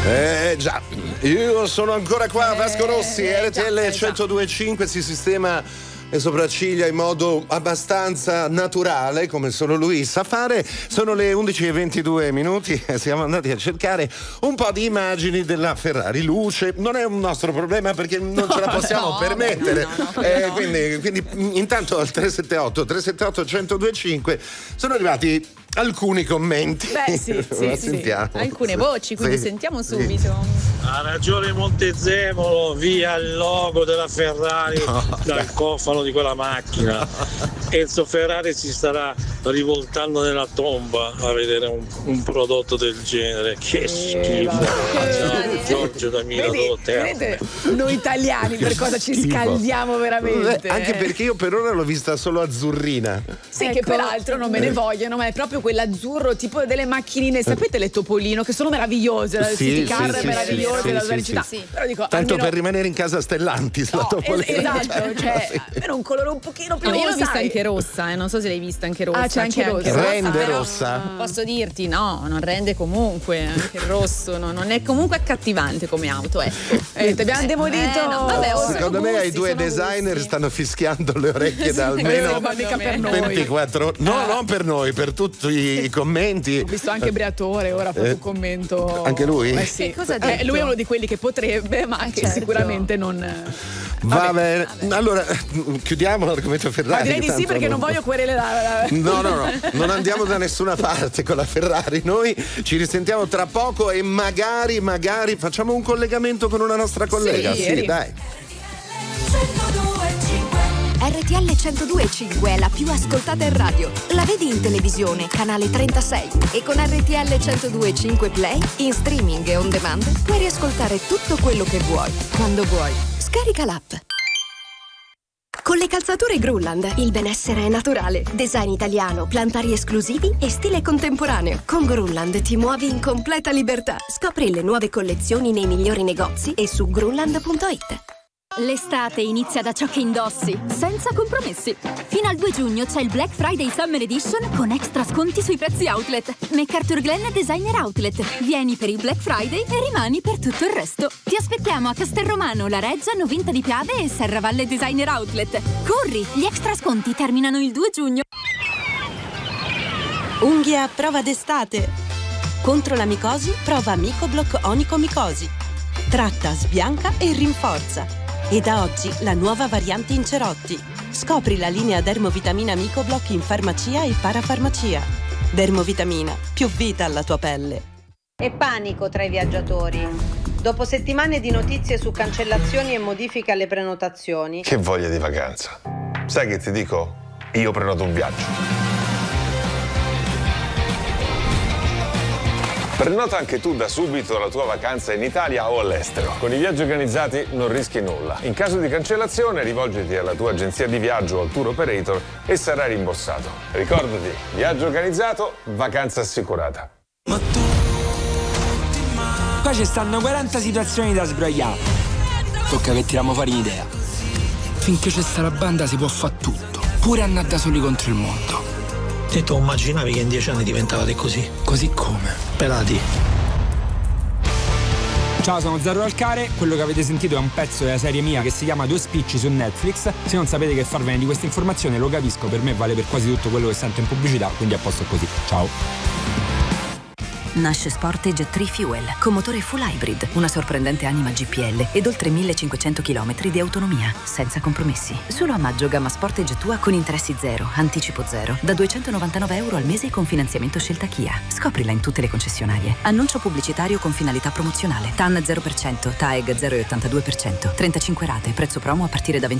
Già, io sono ancora qua, Vasco Rossi, RTL 102.5, si sistema le sopracciglia in modo abbastanza naturale, come solo lui sa fare. Sono le 11:22, siamo andati a cercare un po' di immagini della Ferrari Luce. Non è un nostro problema perché non ce la possiamo permettere. Quindi intanto al 378 1025 sono arrivati alcuni commenti. Beh, sì. Alcune voci, quindi sentiamo subito. Ha ragione Montezemolo, via il logo della Ferrari dal cofano di quella macchina. Enzo Ferrari si starà rivoltando nella tomba a vedere un prodotto del genere. Che schifo. Ciao, Giorgio da Milano. Vedete noi italiani per cosa ci scaldiamo veramente. Anche perché io per ora l'ho vista solo azzurrina. Sì, che peraltro non me ne vogliono, ma è proprio quell'azzurro tipo delle macchinine, sapete, le Topolino, che sono meravigliose, la City Car è meravigliosa, la città. Però dico, tanto almeno... per rimanere in casa Stellantis, la Topolino. Esatto, cioè almeno un colore un pochino più io l'ho vista anche rossa, non so se l'hai vista anche rossa. C'è anche rossa. Rende rossa. Posso dirti, no, non rende comunque, anche il rosso non è comunque accattivante come auto, ecco. Ti abbiamo demolito. Secondo me ai due designer stanno fischiando le orecchie da almeno 24 ore. No, non per noi, per tutti i commenti. Ho visto anche Briatore, ora ha fatto un commento. Anche lui? Sì. Lui è uno di quelli che potrebbe, ma che sicuramente non. Va bene. Allora, chiudiamo l'argomento Ferrari. Ma direi di sì, perché non voglio querelare. No, non andiamo da nessuna parte con la Ferrari. Noi ci risentiamo tra poco e magari facciamo un collegamento con una nostra collega. Sì, dai. RTL 102.5 è la più ascoltata in radio. La vedi in televisione, canale 36. E con RTL 102.5 Play, in streaming e on demand, puoi riascoltare tutto quello che vuoi, quando vuoi. Scarica l'app. Con le calzature Grulland, il benessere è naturale. Design italiano, plantari esclusivi e stile contemporaneo. Con Grulland ti muovi in completa libertà. Scopri le nuove collezioni nei migliori negozi e su grulland.it. L'estate inizia da ciò che indossi, senza compromessi. Fino al 2 giugno c'è il Black Friday Summer Edition con extra sconti sui prezzi outlet. MacArthur Glen Designer Outlet. Vieni per il Black Friday e rimani per tutto il resto. Ti aspettiamo a Castelromano, La Reggia, Novinta di Piave e Serravalle Designer Outlet. Corri, gli extra sconti terminano il 2 giugno. Unghie a prova d'estate. Contro la micosi, prova Micoblock Onicomicosi. Tratta, sbianca e rinforza. E da oggi la nuova variante in cerotti. Scopri la linea Dermovitamina Micoblock in farmacia e parafarmacia. Dermovitamina, più vita alla tua pelle. E panico tra i viaggiatori. Dopo settimane di notizie su cancellazioni e modifiche alle prenotazioni. Che voglia di vacanza. Sai che ti dico? Io prenoto un viaggio. Prenota anche tu da subito la tua vacanza in Italia o all'estero. Con i viaggi organizzati non rischi nulla. In caso di cancellazione rivolgiti alla tua agenzia di viaggio o al tour operator e sarai rimborsato. Ricordati, viaggio organizzato, vacanza assicurata. Qua ci stanno 40 situazioni da sbrogliare. Tocca che tiriamo fuori un'idea. Finché c'è sta la banda si può fare tutto, pure andare da soli contro il mondo. E tu immaginavi che in 10 anni diventavate così? Così come? Pelati. Ciao, sono Zaro Alcare, quello che avete sentito è un pezzo della serie mia che si chiama Due spicci su Netflix. Se non sapete che farvene di questa informazione lo capisco, per me vale per quasi tutto quello che sento in pubblicità, quindi a posto così. Ciao. Nasce Sportage 3 Fuel con motore full hybrid, una sorprendente anima GPL ed oltre 1500 km di autonomia, senza compromessi. Solo a maggio gamma Sportage Tua con interessi zero, anticipo zero, da €299 al mese con finanziamento scelta Kia. Scoprila in tutte le concessionarie. Annuncio pubblicitario con finalità promozionale. TAN 0%, TAEG 0,82%, 35 rate, prezzo promo a partire da